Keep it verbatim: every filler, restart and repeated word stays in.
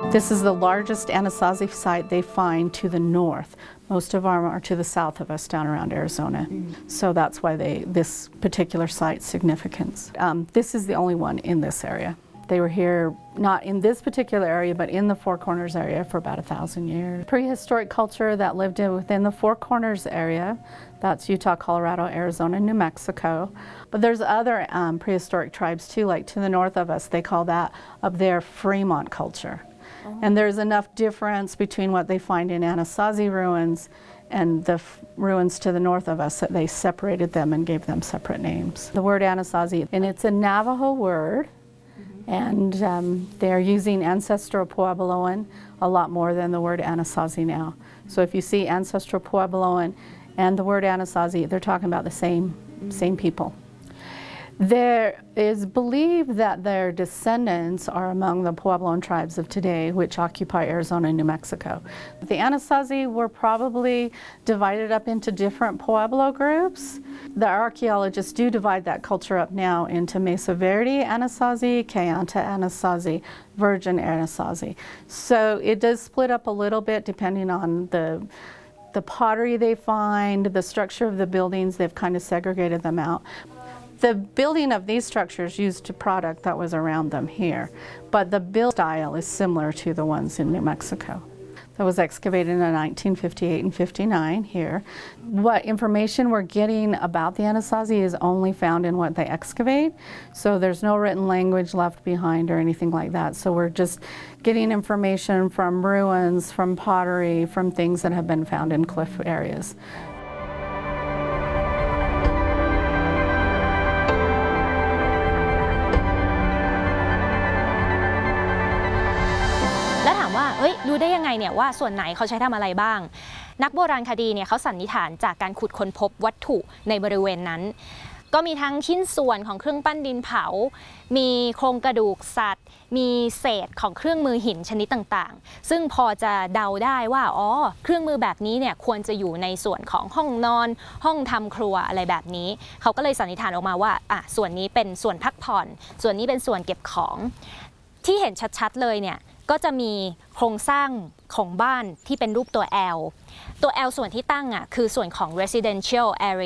This is the largest Anasazi site they find to the north. Most of them are to the south of us down around Arizona. Mm. So that's why they, this particular site's significance. Um, this is the only one in this area. They were here not in this particular area, but in the Four Corners area for about a thousand years. Prehistoric culture that lived in, within the Four Corners area, that's Utah, Colorado, Arizona, New Mexico. But there's other um, prehistoric tribes too, like to the north of us, they call that up there Fremont culture. Oh. And there's enough difference between what they find in Anasazi ruins and the f ruins to the north of us that they separated them and gave them separate names. The word Anasazi, and it's a Navajo word, and um, they're using ancestral Puebloan a lot more than the word Anasazi now. So if you see ancestral Puebloan and the word Anasazi, they're talking about the same, mm-hmm. same people. There is believed that their descendants are among the Puebloan tribes of today, which occupy Arizona and New Mexico. The Anasazi were probably divided up into different Pueblo groups. The archaeologists do divide that culture up now into Mesa Verde Anasazi, Kayenta Anasazi, Virgin Anasazi. So it does split up a little bit depending on the the pottery they find, the structure of the buildings. They've kind of segregated them out. The building of these structures used a product that was around them here, but the build style is similar to the ones in New Mexico. That was excavated in nineteen fifty-eight and fifty-nine here. What information we're getting about the Anasazi is only found in what they excavate, so there's no written language left behind or anything like that. So we're just getting information from ruins, from pottery, from things that have been found in cliff areas. รู้ได้ยังไงเนี่ยว่าส่วนไหนเขาใช้ทำอะไรบ้างนักโบราณคดีเนี่ยเขาสันนิษฐานจากการขุดค้นพบวัตถุในบริเวณนั้นก็มีทั้งชิ้นส่วนของเครื่องปั้นดินเผามีโครงกระดูกสัตว์มีเศษของเครื่องมือหินชนิดต่างๆซึ่งพอจะเดาได้ว่าอ๋อเครื่องมือแบบนี้เนี่ยควรจะอยู่ในส่วนของห้องนอนห้องทำครัวอะไรแบบนี้เขาก็เลยสันนิษฐานออกมาว่าอ่ะส่วนนี้เป็นส่วนพักผ่อนส่วนนี้เป็นส่วนเก็บของที่เห็นชัดๆเลยเนี่ยก็จะมีโครงสร้างของบ้านที่เป็นรูปตัว L ตัว L ส่วนที่ตั้งอ่ะคือส่วนของ residential area